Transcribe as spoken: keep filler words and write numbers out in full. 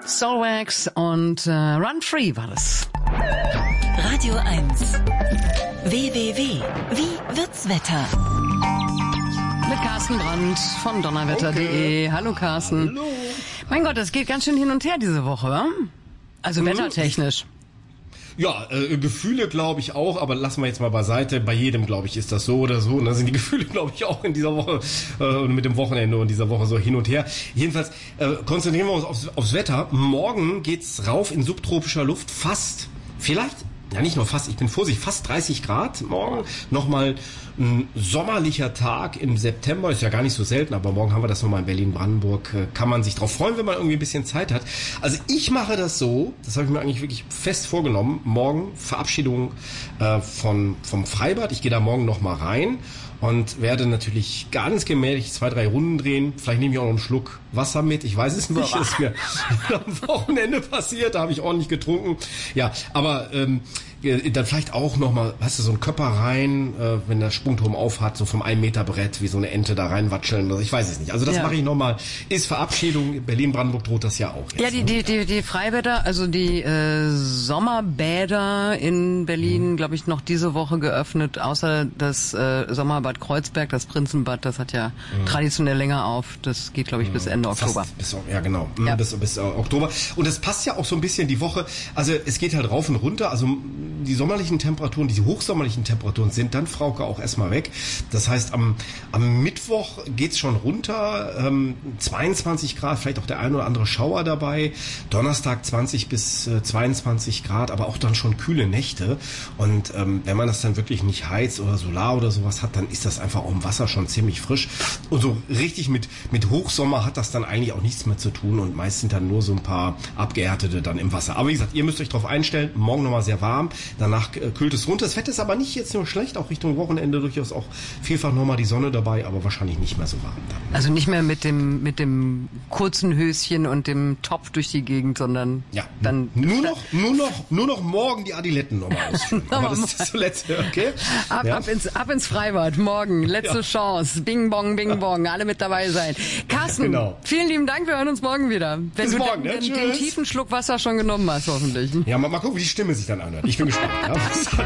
Soulwax und äh, Run Free war das. Radio eins. W W W. Wie wird's Wetter? Mit Carsten Brandt von donnerwetter punkt de. Okay. Hallo Carsten. Hallo. Mein Gott, das geht ganz schön hin und her diese Woche, wa? Also mhm. wettertechnisch. Ja, äh, Gefühle glaube ich auch, aber lassen wir jetzt mal beiseite. Bei jedem, glaube ich, ist das so oder so. Und da sind die Gefühle, glaube ich, auch in dieser Woche äh, und mit dem Wochenende und dieser Woche so hin und her. Jedenfalls äh, konzentrieren wir uns aufs, aufs Wetter. Morgen geht's rauf in subtropischer Luft fast, vielleicht, ja nicht nur fast, ich bin vorsichtig, fast dreißig Grad morgen. Nochmal ein sommerlicher Tag im September, ist ja gar nicht so selten, aber morgen haben wir das nochmal in Berlin-Brandenburg. Kann man sich drauf freuen, wenn man irgendwie ein bisschen Zeit hat. Also ich mache das so, das habe ich mir eigentlich wirklich fest vorgenommen, morgen Verabschiedung äh, von, vom Freibad. Ich gehe da morgen nochmal rein und werde natürlich ganz gemächlich zwei, drei Runden drehen. Vielleicht nehme ich auch noch einen Schluck Wasser mit. Ich weiß es nicht, das ist mir am Wochenende passiert, da habe ich ordentlich getrunken. Ja, aber ähm, dann vielleicht auch nochmal, weißt du, so ein Körper rein, äh, wenn der Sprungturm auf hat, so vom ein Meter Brett, wie so eine Ente da reinwatscheln. Ich weiß es nicht. Also das ja. mache ich nochmal. Ist Verabschiedung. Berlin-Brandenburg droht das ja auch jetzt. Ja, die, die, die, die Freibäder, also die äh, Sommerbäder in Berlin, mhm. glaube ich, noch diese Woche geöffnet, außer das äh, Sommerbad Kreuzberg, das Prinzenbad, das hat ja mhm. traditionell länger auf. Das geht, glaube ich, bis Ende Oktober. Fast bis, ja, genau. Ja. Bis, bis uh, Oktober. Und das passt ja auch so ein bisschen die Woche. Also es geht halt rauf und runter. Also die sommerlichen Temperaturen, die hochsommerlichen Temperaturen sind dann, Frauke, auch erstmal weg. Das heißt, am, am Mittwoch geht's schon runter, ähm, zweiundzwanzig Grad, vielleicht auch der ein oder andere Schauer dabei. Donnerstag zwanzig bis äh, zweiundzwanzig Grad, aber auch dann schon kühle Nächte. Und ähm, wenn man das dann wirklich nicht heizt oder Solar oder sowas hat, dann ist das einfach auch im Wasser schon ziemlich frisch. Und so richtig mit, mit Hochsommer hat das dann eigentlich auch nichts mehr zu tun und meist sind dann nur so ein paar Abgehärtete dann im Wasser. Aber wie gesagt, ihr müsst euch darauf einstellen, morgen nochmal sehr warm. Danach kühlt es runter. Das Wetter ist aber nicht jetzt nur schlecht, auch Richtung Wochenende durchaus auch vielfach nochmal die Sonne dabei, aber wahrscheinlich nicht mehr so warm dann. Also nicht mehr mit dem mit dem kurzen Höschen und dem Topf durch die Gegend, sondern ja, dann nur noch nur noch nur noch morgen die Adiletten nochmal ausführen. Aber das ist das letzte, okay? Ab, ja. ab ins ab ins Freibad morgen, letzte ja. Chance. Bing bong bing bong, alle mit dabei sein. Carsten, genau. Vielen lieben Dank, wir hören uns morgen wieder. Wenn Bis du morgen, den, ne? den, den tiefen Schluck Wasser schon genommen hast, hoffentlich. Ja, mal, mal gucken, wie die Stimme sich dann anhört. Ich bin gespannt. Ja.